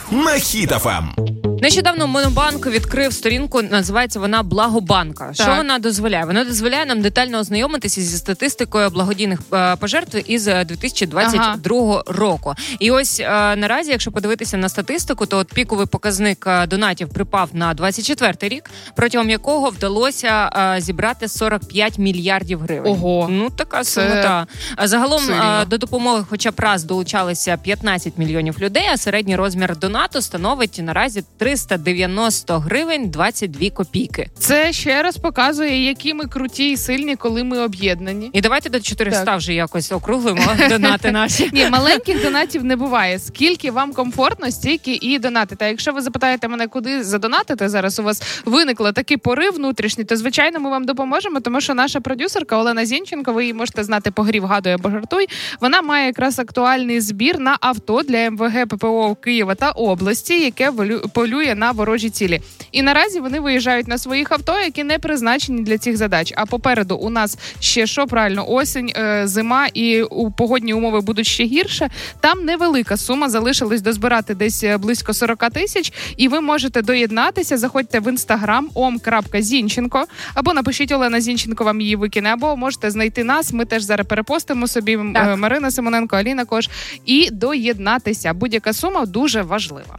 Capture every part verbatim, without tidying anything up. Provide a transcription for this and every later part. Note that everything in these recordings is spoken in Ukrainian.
на Хіт еф ем. Нещодавно Монобанк відкрив сторінку, називається вона «Благобанка». Так. Що вона дозволяє? Вона дозволяє нам детально ознайомитися зі статистикою благодійних е, пожертв із дві тисячі двадцять другого ага. року. І ось е, наразі, якщо подивитися на статистику, то от піковий показник е, донатів припав на двадцять четвертий рік, протягом якого вдалося е, зібрати сорок п'ять мільярдів гривень. Ого! Ну, така сума. Загалом е, до допомоги хоча б раз долучалися п'ятнадцять мільйонів людей, а середній розмір донату становить наразі триста дев'яносто гривень двадцять дві копійки. Це ще раз показує, які ми круті і сильні, коли ми об'єднані. І давайте до чотириста вже якось округлимо донати наші. Ні, маленьких донатів не буває. Скільки вам комфортно, стільки і донатите. А якщо ви запитаєте мене, куди задонатити, зараз у вас виникло такий порив внутрішній, то, звичайно, ми вам допоможемо, тому що наша продюсерка Олена Зінченко, ви її можете знати по грі «Вгадуй або жартуй», вона має якраз актуальний збір на авто для ем ве ге пе пе о Києва та області, яке полює на ворожі цілі. І наразі вони виїжджають на своїх авто, які не призначені для цих задач. А попереду у нас ще, що правильно, осінь, е, зима і у погодні умови будуть ще гірше. Там невелика сума, залишилась дозбирати десь близько сорок тисяч, і ви можете доєднатися, заходьте в інстаграм ом крапка зінченко, або напишіть Олена Зінченко, вам її викине, або можете знайти нас, ми теж зараз перепостимо собі, так. Марина Симоненко, Аліна Кош, і доєднатися. Будь-яка сума дуже важлива.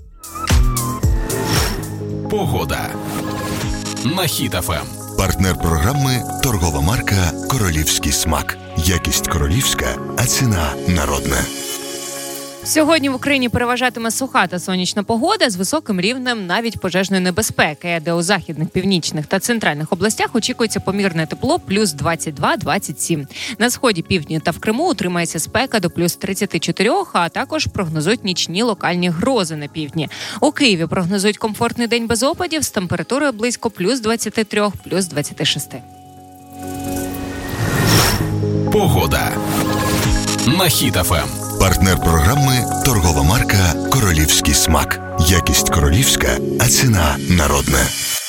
Погода на Хіт еф ем. Партнер програми – торгова марка «Королівський смак». Якість королівська, а ціна народна. Сьогодні в Україні переважатиме суха та сонячна погода з високим рівнем навіть пожежної небезпеки, де у західних, північних та центральних областях очікується помірне тепло плюс двадцять два - двадцять сім. На сході, півдні та в Криму утримається спека до плюс тридцять чотири, а також прогнозують нічні локальні грози на півдні. У Києві прогнозують комфортний день без опадів з температурою близько плюс двадцять три - плюс двадцять шість. Погода на Хіт еф ем. Партнер програми – торгова марка «Королівський смак». Якість королівська, а ціна народна.